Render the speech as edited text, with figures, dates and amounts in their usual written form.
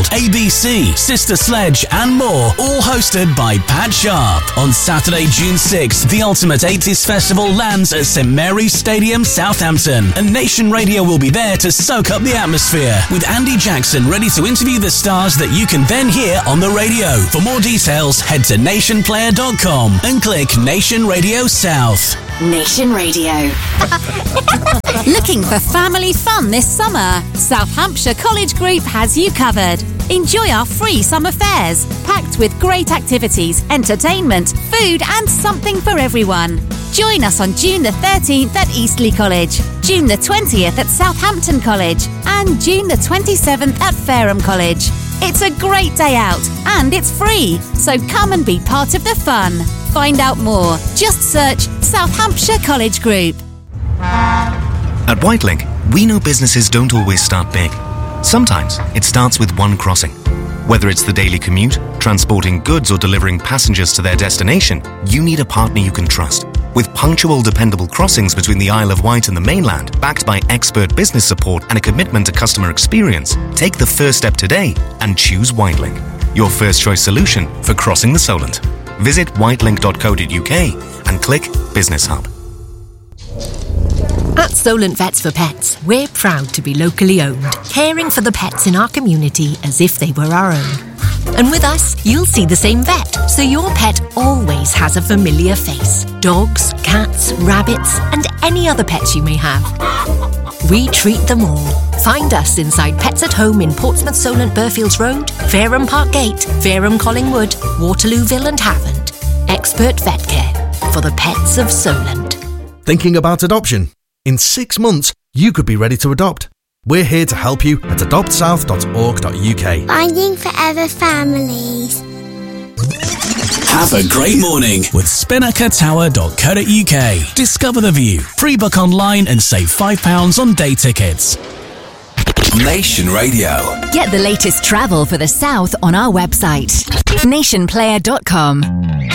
World, ABC, Sister Sledge and more, all hosted by Pat Sharp. On Saturday, June 6th, the Ultimate 80s Festival lands at St Mary's Stadium, Southampton, and Nation Radio will be there to soak up the atmosphere, with Andy Jackson ready to interview the stars that you can then hear on the radio. For more details, head to nationplayer.com and click Nation Radio South. Nation Radio. Looking for family fun this summer? South Hampshire College Group has you covered. Enjoy our free summer fairs, packed with great activities, entertainment, food and something for everyone. Join us on June the 13th at Eastleigh College, June the 20th at Southampton College and June the 27th at Fareham College. It's a great day out and it's free, so come and be part of the fun. Find out more. Just search South Hampshire College Group. At Whitelink, we know businesses don't always start big. Sometimes it starts with one crossing. Whether it's the daily commute, transporting goods or delivering passengers to their destination, you need a partner you can trust. With punctual, dependable crossings between the Isle of Wight and the mainland, backed by expert business support and a commitment to customer experience, take the first step today and choose Whitelink, your first choice solution for crossing the Solent. Visit whitelink.co.uk and click Business Hub. At Solent Vets for Pets, we're proud to be locally owned, caring for the pets in our community as if they were our own. And with us, you'll see the same vet, so your pet always has a familiar face. Dogs, cats, rabbits, and any other pets you may have. We treat them all. Find us inside Pets at Home in Portsmouth, Solent, Burfields Road, Fareham Park Gate, Fareham Collingwood, Waterlooville and Havant. Expert vet care for the pets of Solent. Thinking about adoption? In 6 months, you could be ready to adopt. We're here to help you at adoptsouth.org.uk. Finding Forever Families. Have a great morning with spinnakertower.co.uk. Discover the view, pre-book online and save £5 on day tickets. Nation Radio. Get the latest travel for the South on our website, nationplayer.com.